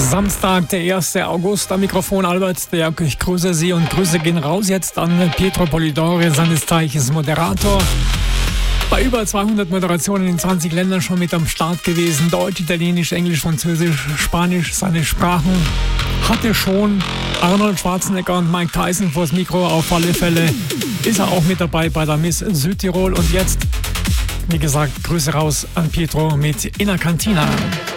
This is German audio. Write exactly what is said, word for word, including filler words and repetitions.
Samstag, der erste August, am Mikrofon Albert Berg. Ich grüße Sie und Grüße gehen raus jetzt an Pietro Polidori, seines Zeichens Moderator. Bei über zweihundert Moderationen in zwanzig Ländern schon mit am Start gewesen. Deutsch, Italienisch, Englisch, Französisch, Spanisch, seine Sprachen hatte schon Arnold Schwarzenegger und Mike Tyson vors Mikro. Auf alle Fälle ist er auch mit dabei bei der Miss Südtirol. Und jetzt, wie gesagt, Grüße raus an Pietro mit In der Cantina.